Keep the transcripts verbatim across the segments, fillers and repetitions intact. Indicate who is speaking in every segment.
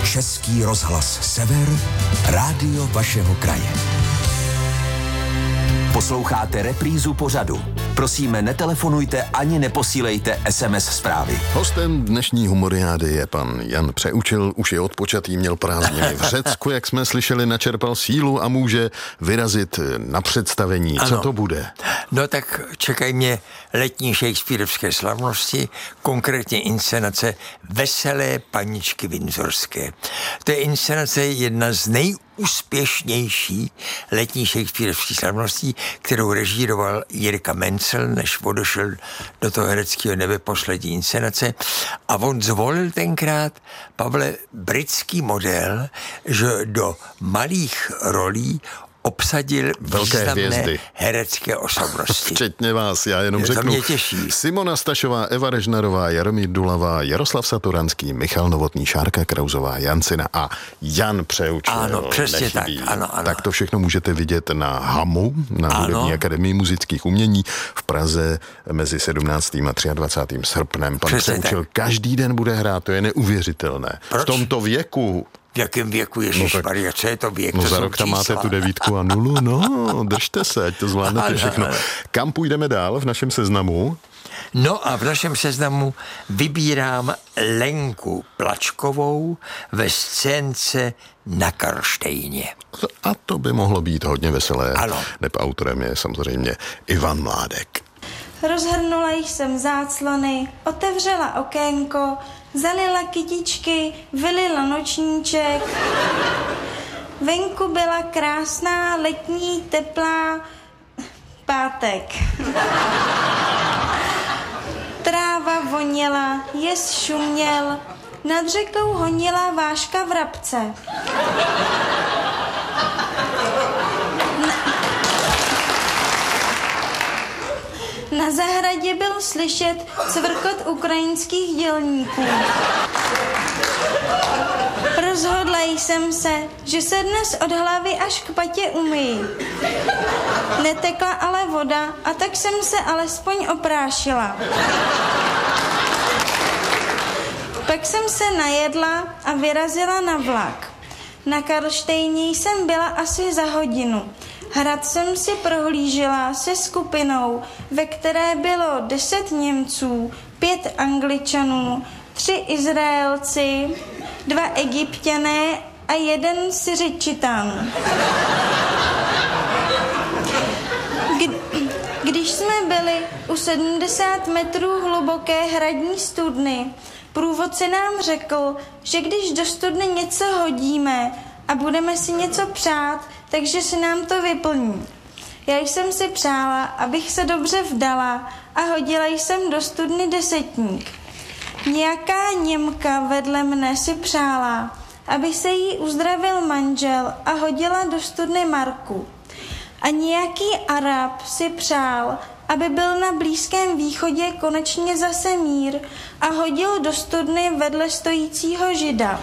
Speaker 1: Český rozhlas Sever, rádio vašeho kraje. Posloucháte reprízu pořadu. Prosíme, netelefonujte ani neposílejte es em es zprávy.
Speaker 2: Hostem dnešní humoriády je pan Jan Přeučil. Už je odpočatý, měl prázdniny v Řecku, jak jsme slyšeli, načerpal sílu a může vyrazit na představení.
Speaker 3: Ano.
Speaker 2: Co to bude?
Speaker 3: No tak čekají mě letní shakespearovské slavnosti, konkrétně inscenace Veselé paničky Windsorské. To je inscenace jedna z nejúspěšnější letní shakespearovské slavností, kterou režíroval Jirka Mencel, než odešel do toho hereckého nebe poslední inscenace. A on zvolil tenkrát, Pavle, britský model, že do malých rolí obsadil
Speaker 2: velké
Speaker 3: významné
Speaker 2: hvězdy,
Speaker 3: herecké osobnosti.
Speaker 2: Včetně vás, já jenom
Speaker 3: Je,
Speaker 2: řeknu.
Speaker 3: To mě těší.
Speaker 2: Simona Stašová, Eva Režnarová, Jaromír Dulavá, Jaroslav Saturanský, Michal Novotný, Šárka Krauzová, Jancina a Jan Přeučil.
Speaker 3: Ano, přesně
Speaker 2: nechybí.
Speaker 3: tak. Ano, ano.
Speaker 2: Tak to všechno můžete vidět na HAMu, na
Speaker 3: Ano.
Speaker 2: Hudební akademii muzických umění v Praze mezi sedmnáctým a dvacátým třetím srpnem. Pan
Speaker 3: Přesně
Speaker 2: Přeučil
Speaker 3: tak.
Speaker 2: každý den bude hrát, to je neuvěřitelné.
Speaker 3: Proč?
Speaker 2: V tomto věku.
Speaker 3: V jakém věku,
Speaker 2: No
Speaker 3: ježišmarja, co je to věk?
Speaker 2: No
Speaker 3: to
Speaker 2: za
Speaker 3: jsou
Speaker 2: rok tam
Speaker 3: čísla.
Speaker 2: máte tu devítku a nulu, no, držte se, ať to zvládnete
Speaker 3: Ano,
Speaker 2: všechno.
Speaker 3: ano.
Speaker 2: Kam půjdeme dál v našem seznamu?
Speaker 3: No a v našem seznamu vybírám Lenku Plačkovou ve scénce Na Karlštejně.
Speaker 2: A to by mohlo být hodně veselé.
Speaker 3: Ano.
Speaker 2: Neb autorem je samozřejmě Ivan Mládek.
Speaker 4: Rozhrnula jsem záclony, otevřela okénko, zalila kytičky, vylila nočníček. Venku byla krásná, letní, teplá pátek. Tráva voněla, jez šuměl, nad řekou honila váška vrabce. Na zahradě byl slyšet cvrkot ukrajinských dělníků. Rozhodla jsem se, že se dnes od hlavy až k patě umyji. Netekla ale voda a tak jsem se alespoň oprášila. Pak jsem se najedla a vyrazila na vlak. Na Karlštejně jsem byla asi za hodinu. Hrad jsem si prohlížela se skupinou, ve které bylo deset Němců, pět Angličanů, tři Izraelci, dva Egypťané a jeden Syřičitan. Když jsme byli u sedmdesát metrů hluboké hradní studny, průvodce nám řekl, že když do studny něco hodíme a budeme si něco přát, takže se nám to vyplní. Já jsem si přála, abych se dobře vdala a hodila jsem do studny desetník. Nějaká Němka vedle mne si přála, aby se jí uzdravil manžel a hodila do studny marku. A nějaký Arab si přál, aby byl na Blízkém východě konečně zase mír a hodil do studny vedle stojícího Žida.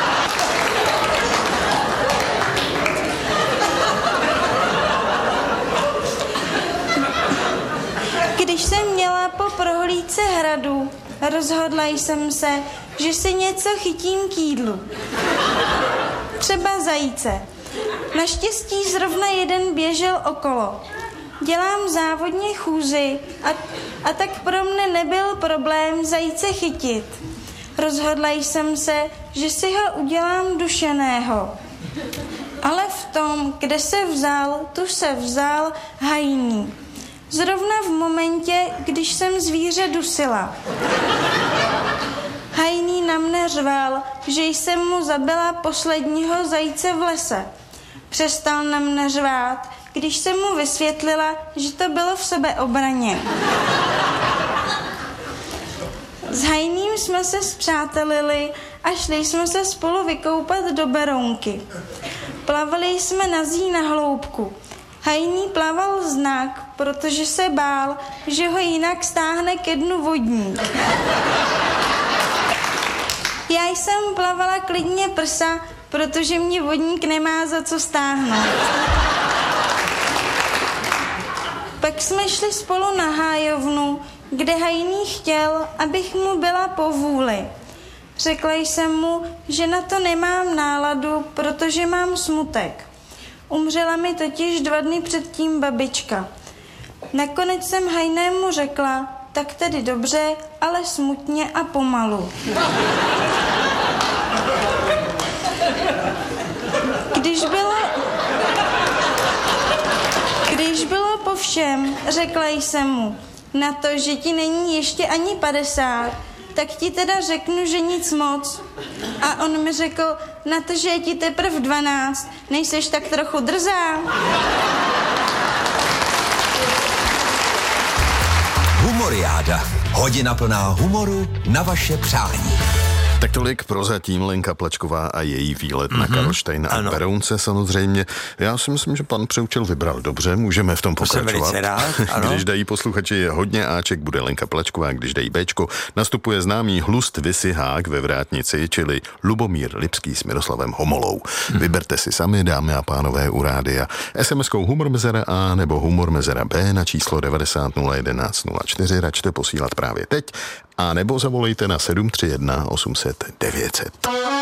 Speaker 4: Když jsem měla po prohlídce hradu, rozhodla jsem se, že si něco chytím k jídlu. Třeba zajíce. Naštěstí zrovna jeden běžel okolo. Dělám závodně chůzi a, a tak pro mne nebyl problém zajíce chytit. Rozhodla jsem se, že si ho udělám dušeného. Ale v tom, kde se vzal, tu se vzal hajný. Zrovna v momentě, když jsem zvíře dusila. Hajný na mne řval, že jsem mu zabila posledního zajíce v lese. Přestal na mne řvát, když jsem mu vysvětlila, že to bylo v sebeobraně. S Hajným jsme se spřátelili a šli jsme se spolu vykoupat do Berounky. Plavali jsme nazí na hloubku. Hajný plaval znak, protože se bál, že ho jinak stáhne ke dnu vodník. Já jsem plavala klidně prsa, protože mě vodník nemá za co stáhnout. Pak jsme šli spolu na hájovnu, kde Hajný chtěl, abych mu byla po vůli. Řekla jsem mu, že na to nemám náladu, protože mám smutek. Umřela mi totiž dva dny předtím babička. Nakonec jsem hajnému řekla, tak tedy dobře, ale smutně a pomalu. Když bylo... Když bylo po všem, řekla jsem mu, na to, že ti není ještě ani padesát, tak ti teda řeknu, že nic moc. A on mi řekl, na to, že je ti teprv dvanáct, nejseš tak trochu drzá?
Speaker 1: Humoriáda. Hodina plná humoru na vaše přání.
Speaker 2: Tak tolik prozatím Lenka Plačková a její výlet mm-hmm. na Karlštejn a ano. Berounce samozřejmě. Já si myslím, že pan Přeučil vybral dobře, můžeme v tom
Speaker 3: to
Speaker 2: pokračovat.
Speaker 3: Jsem rád, ano.
Speaker 2: Když dají posluchači hodně Aček, bude Lenka Plačková, když dají Bčko, nastupuje známý Hlust Visihák ve Vrátnici, čili Lubomír Lipský s Miroslavem Homolou. Mm. Vyberte si sami, dámy a pánové, u rádia. es em eskou Humor Mezera A nebo Humor Mezera B na číslo devadesát nula jedenáct nula čtyři račte posílat právě teď, a nebo zavolejte na sedm tři jedna osm set devět set.